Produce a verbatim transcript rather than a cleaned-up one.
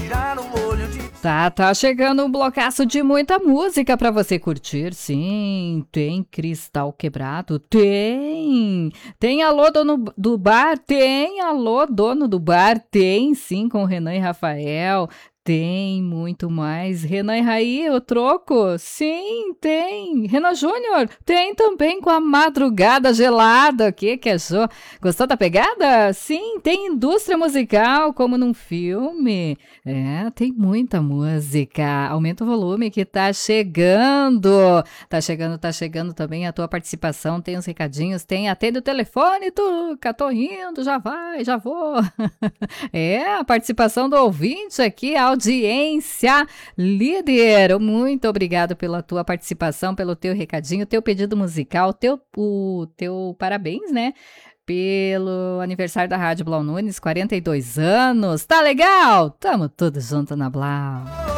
tirar o olho de... Tá, tá chegando um blocaço de muita música pra você curtir, sim. Tem Cristal Quebrado? Tem. Tem Alô, dono do bar? Tem. Alô, dono do bar? Tem, sim, com Renan e Rafael. Tem muito mais. Renan e Raí, o troco? Sim, tem. Renan Júnior? Tem também com a Madrugada Gelada. O que que achou? Gostou da pegada? Sim, tem indústria musical, como num filme. É, tem muita música. Aumenta o volume que tá chegando. Tá chegando, tá chegando também a tua participação. Tem os recadinhos, tem atende o telefone, Tuca. Tô indo, já vai, já vou. É, a participação do ouvinte aqui, a audiência líder. Muito obrigado pela tua participação, pelo teu recadinho, teu pedido musical, teu, o teu parabéns, né? Pelo aniversário da Rádio Blau Nunes, quarenta e dois anos. Tá legal? Tamo tudo junto na Blau.